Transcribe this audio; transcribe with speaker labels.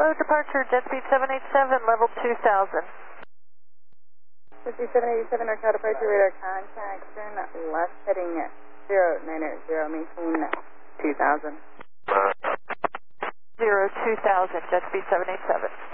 Speaker 1: Hello, departure, jet speed 787, level 2000.
Speaker 2: Jet speed 787, NorCal departure radar contact, turn left heading 0980, maintain 2000.
Speaker 1: 2000, jet speed 787.